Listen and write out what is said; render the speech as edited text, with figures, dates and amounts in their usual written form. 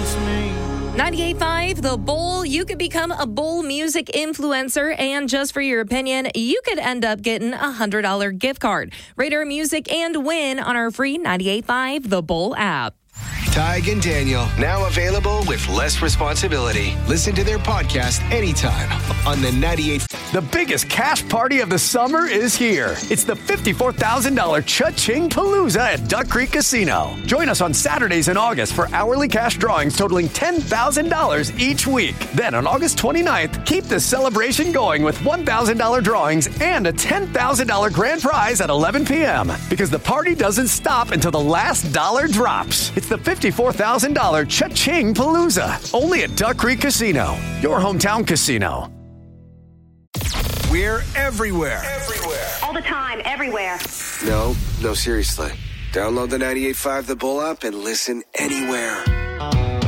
against me. 98.5 The Bull. You could become a Bull music influencer, and just for your opinion, you could end up getting a $100 gift card. Rate our music and win on our free 98.5 The Bull app. Tig and Daniel, now available with less responsibility. Listen to their podcast anytime on the 98. The biggest cash party of the summer is here. It's the $54,000 Cha-Ching Palooza at Duck Creek Casino. Join us on Saturdays in August for hourly cash drawings totaling $10,000 each week. Then on August 29th, keep the celebration going with $1,000 drawings and a $10,000 grand prize at 11 p.m. Because the party doesn't stop until the last dollar drops. It's the $54,000 Cha-Ching Palooza. Only at Duck Creek Casino, your hometown casino. We're everywhere. All the time, everywhere. No, seriously. Download the 98.5 The Bull app and listen anywhere.